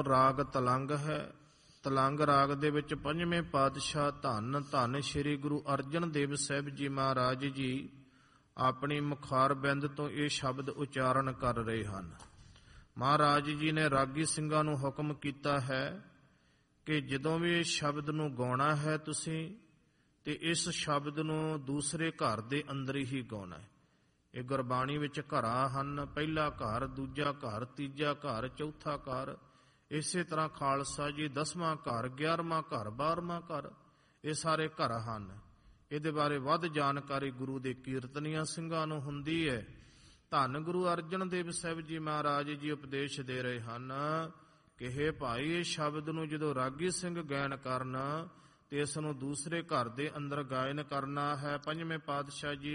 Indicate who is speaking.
Speaker 1: ਰਾਗ ਤਲੰਗ ਹੈ। ਤਲੰਗ ਰਾਗ ਦੇ ਵਿੱਚ ਪੰਜਵੇਂ ਪਾਤਸ਼ਾਹ ਧੰਨ ਧੰਨ ਸ੍ਰੀ ਗੁਰੂ ਅਰਜਨ ਦੇਵ ਸਾਹਿਬ ਜੀ ਮਹਾਰਾਜ ਜੀ ਆਪਣੀ ਮੁਖਾਰਬਿੰਦ ਤੋਂ ਇਹ ਸ਼ਬਦ ਉਚਾਰਨ ਕਰ ਰਹੇ ਹਨ। ਮਹਾਰਾਜ ਜੀ ਨੇ ਰਾਗੀ ਸਿੰਘਾਂ ਨੂੰ ਹੁਕਮ ਕੀਤਾ ਹੈ ਕਿ ਜਦੋਂ ਵੀ ਇਸ ਸ਼ਬਦ ਨੂੰ ਗਾਉਣਾ ਹੈ ਤੁਸੀਂ, ਤੇ ਇਸ ਸ਼ਬਦ ਨੂੰ ਦੂਸਰੇ ਘਰ ਦੇ ਅੰਦਰ ਹੀ ਗਾਉਣਾ ਹੈ। ਇਹ ਗੁਰਬਾਣੀ ਵਿੱਚ ਘਰਾਂ ਹਨ, ਪਹਿਲਾ ਘਰ, ਦੂਜਾ ਘਰ, ਤੀਜਾ ਘਰ, ਚੌਥਾ ਘਰ। ਇਸੇ ਤਰ੍ਹਾਂ ਖਾਲਸਾ ਜੀ 10ਵਾਂ ਘਰ, 11ਵਾਂ ਘਰ, 12ਵਾਂ ਘਰ, ਇਹ ਸਾਰੇ ਘਰ ਹਨ। ਇਹਦੇ ਬਾਰੇ ਵੱਧ ਜਾਣਕਾਰੀ ਗੁਰੂ ਦੇ ਕੀਰਤਨੀਆਂ ਸਿੰਘਾਂ ਨੂੰ ਹੁੰਦੀ ਹੈ। ਧੰਨ ਗੁਰੂ ਅਰਜਨ ਦੇਵ ਸਾਹਿਬ ਜੀ ਮਹਾਰਾਜ ਜੀ ਉਪਦੇਸ਼ ਦੇ ਰਹੇ ਹਨ ਕਿ ਹੇ ਭਾਈ, ਇਹ ਸ਼ਬਦ ਨੂੰ ਜਦੋਂ ਰਾਗੀ ਸਿੰਘ ਗਾਇਨ ਕਰਨ ਤੇ ਇਸ ਨੂੰ ਦੂਸਰੇ ਘਰ ਦੇ ਅੰਦਰ ਗਾਇਨ ਕਰਨਾ ਹੈ। ਪੰਜਵੇਂ ਪਾਤਸ਼ਾਹ ਜੀ